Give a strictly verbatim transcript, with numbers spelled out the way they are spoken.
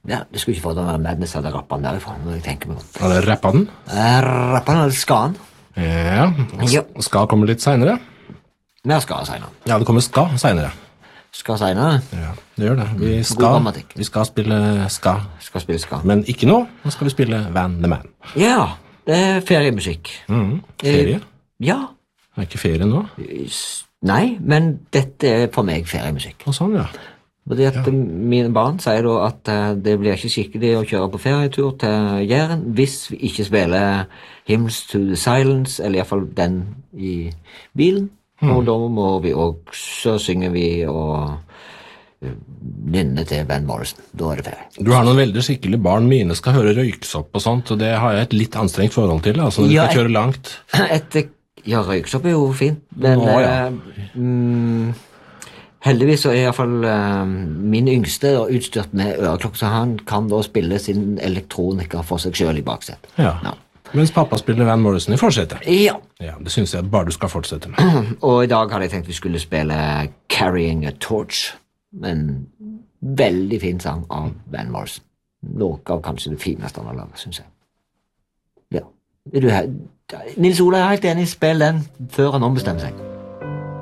Ja, det skulle ikke få det Madness hadde rapperen derifra, når jeg tenker meg om. Er det rappa den? Eh, rapperen eller skaen? Ja, Ja. ska komme litt senere. Mer ska senere. Ja, det kommer ska senere. Ska senere. Ja, det gjør det. Vi God skal, grammatikk. vi skal spille ska, Skal spille ska. men ikke nå. Nå skal vi spille Van the Man. Ja, det er feriemusikk. Mhm. Ferie? Eh, Ja. Er ikke ferie nå? S- Nei, men dette er for meg feriemusikk. Og sånn, ja. Fordi at mine barn sier da at eh, det blir ikke skikkelig å kjøre på ferietur til Jæren hvis vi ikke spiller Hymns to the Silence, eller i hvert fall den i bilen. Og da må vi også synge vi og eh, nynne til Van Morrison. Da er det ferie. Du har noen veldig skikkelige barn. Mine skal høre røyksopp og sånt, og det har jeg et litt anstrengt forhold til, altså når de Ja, skal kjøre langt. Et, ja, røyksopp er jo fint, men Nå, ja. eh, mm, heldigvis så er i hvert fall eh, min yngste da utstyrt med øreklokke, så han kan da spille sin elektroniker for seg selv i baksetet. Ja. Ja. Mens pappa spiller Van Morrison i forsetet. Ja, Ja, det synes jeg bare du skal fortsette med. og i dag hadde jeg tenkt vi skulle spille Carrying a Torch, en veldig fin sang av Van Morrison. Noe av kanskje det fineste han har laget, synes jeg. Ja. Er du her? Nils Ola er helt enig, spill den før han ombestemmer seg.